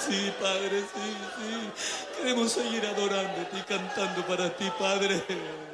sí, Padre, sí, sí. Queremos seguir adorándote y cantando para ti, Padre.